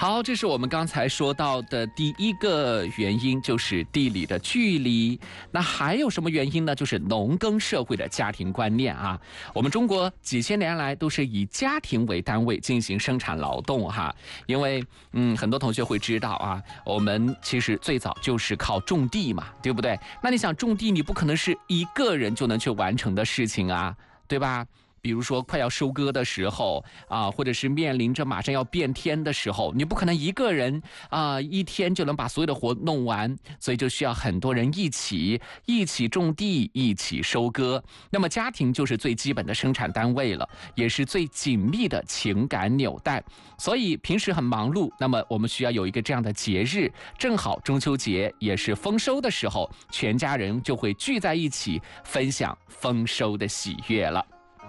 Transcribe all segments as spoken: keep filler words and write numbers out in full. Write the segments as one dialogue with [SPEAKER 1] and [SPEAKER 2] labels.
[SPEAKER 1] 好，这是我们刚才说到的第一个原因，就是地理的距离。那还有什么原因呢？就是农耕社会的家庭观念啊。我们中国几千年来都是以家庭为单位进行生产劳动哈。因为嗯，很多同学会知道啊，我们其实最早就是靠种地嘛，对不对？那你想种地，你不可能是一个人就能去完成的事情啊，对吧？比如说快要收割的时候啊，或者是面临着马上要变天的时候，你不可能一个人啊一天就能把所有的活弄完，所以就需要很多人一起一起种地，一起收割。那么家庭就是最基本的生产单位了，也是最紧密的情感纽带。所以平时很忙碌，那么我们需要有一个这样的节日，正好中秋节也是丰收的时候，全家人就会聚在一起分享丰收的喜悦了。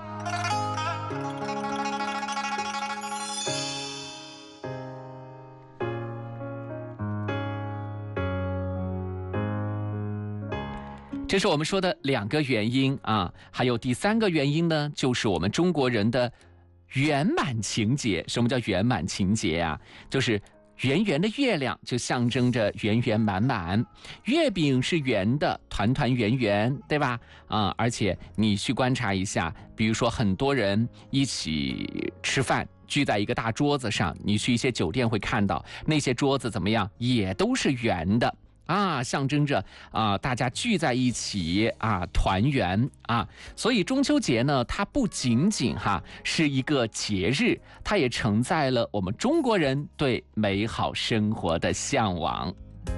[SPEAKER 1] 这是我们说的两个原因啊，还有第三个原因呢，就是我们中国人的圆满情节。什么叫圆满情节啊？就是圆圆的月亮就象征着圆圆满满，月饼是圆的，团团圆圆，对吧？啊，而且你去观察一下，比如说很多人一起吃饭，聚在一个大桌子上，你去一些酒店会看到那些桌子怎么样，也都是圆的。啊，象征着啊，大家聚在一起啊，团圆啊，所以中秋节呢，它不仅仅哈是一个节日，它也承载了我们中国人对美好生活的向往。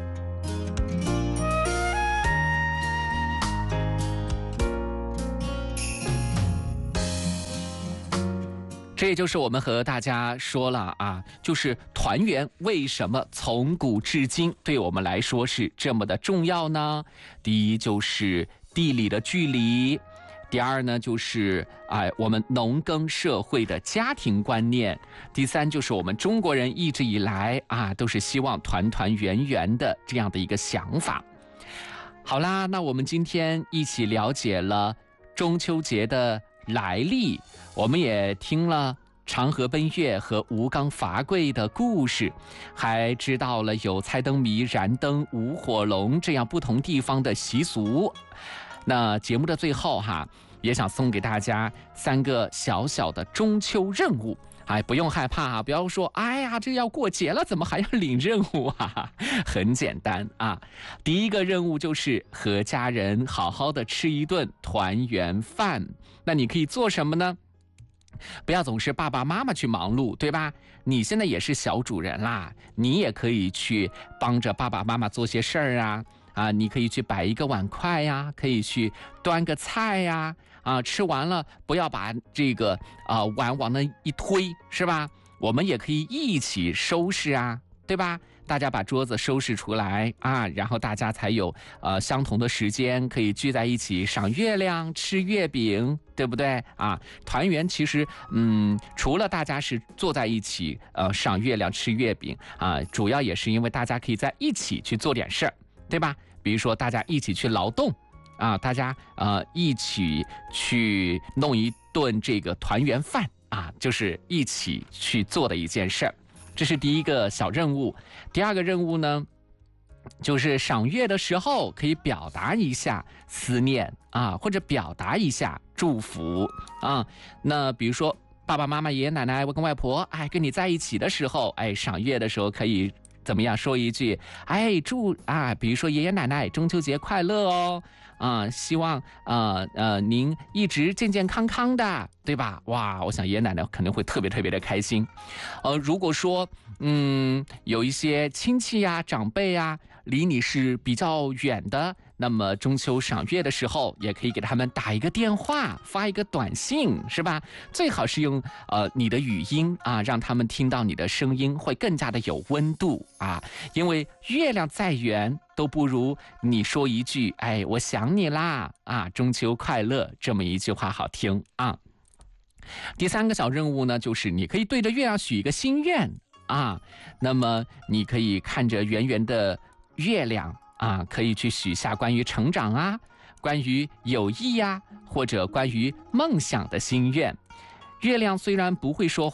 [SPEAKER 1] 这也就是我们和大家说了啊，就是团圆为什么从古至今对我们来说是这么的重要呢？第一就是地理的距离，第二呢就是啊、呃、我们农耕社会的家庭观念，第三就是我们中国人一直以来啊都是希望团团圆圆的这样的一个想法。好啦，那我们今天一起了解了中秋节的来历，我们也听了长河奔月和吴刚伐桂的故事，还知道了有猜灯谜、燃灯、舞火龙这样不同地方的习俗。那节目的最后哈，也想送给大家三个小小的中秋任务。哎，不用害怕啊，不要说哎呀，这要过节了，怎么还要领任务啊？很简单啊，第一个任务就是和家人好好的吃一顿团圆饭。那你可以做什么呢？不要总是爸爸妈妈去忙碌，对吧？你现在也是小主人啦，你也可以去帮着爸爸妈妈做些事儿啊。啊，你可以去摆一个碗筷呀，可以去端个菜呀，啊，吃完了不要把这个啊碗往那一推，是吧？我们也可以一起收拾啊，对吧？大家把桌子收拾出来啊，然后大家才有呃相同的时间可以聚在一起赏月亮、吃月饼，对不对啊？团圆其实嗯，除了大家是坐在一起呃赏月亮、吃月饼啊，主要也是因为大家可以在一起去做点事儿，对吧？比如说大家一起去劳动啊，大家呃一起去弄一顿这个团圆饭啊，就是一起去做的一件事儿。这是第一个小任务。第二个任务呢，就是赏月的时候可以表达一下思念啊，或者表达一下祝福啊。那比如说爸爸妈妈、爷爷奶奶、外公外婆，哎，跟你在一起的时候，哎，赏月的时候可以怎么样说一句，哎，祝啊，比如说爷爷奶奶中秋节快乐哦，啊，希望呃呃您一直健健康康的，对吧？哇，我想爷爷奶奶肯定会特别特别的开心。呃，如果说嗯有一些亲戚呀、长辈呀离你是比较远的，那么中秋赏月的时候，也可以给他们打一个电话，发一个短信，是吧？最好是用呃你的语音啊，让他们听到你的声音，会更加的有温度啊。因为月亮再圆，都不如你说一句“哎，我想你啦”啊，中秋快乐这么一句话好听啊。第三个小任务呢，就是你可以对着月亮许一个心愿啊。那么你可以看着圆圆的月亮啊，可以去许下关于成长啊、关于友谊呀、啊，或者关于梦想的心愿。月亮虽然不会说话，但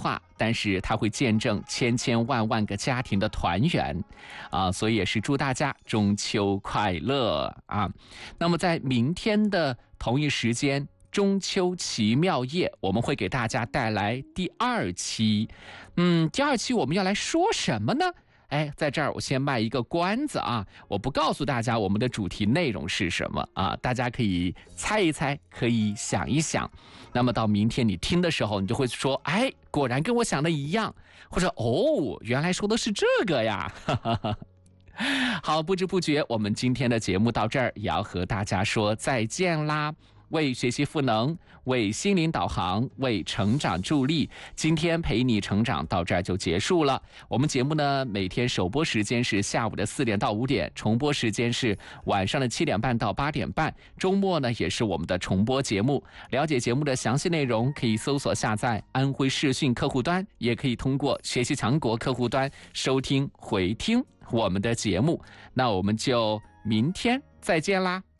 [SPEAKER 1] 但是它会见证千千万万个家庭的团圆啊，所以也是祝大家中秋快乐啊。那么在明天的同一时间，中秋奇妙夜，我们会给大家带来第二期。嗯，第二期我们要来说什么呢？哎，在这儿我先卖一个关子啊，我不告诉大家我们的主题内容是什么啊，大家可以猜一猜，可以想一想。那么到明天你听的时候，你就会说，哎，果然跟我想的一样，或者哦，原来说的是这个呀。好，不知不觉我们今天的节目到这儿也要和大家说再见啦。为学习赋能，为心灵导航，为成长助力，今天陪你成长到这儿就结束了。我们节目呢，每天首播时间是下午的四点到五点，重播时间是晚上的七点半到八点半，周末呢也是我们的重播节目。了解节目的详细内容，可以搜索下载安徽视讯客户端，也可以通过学习强国客户端收听回听我们的节目。那我们就明天再见啦。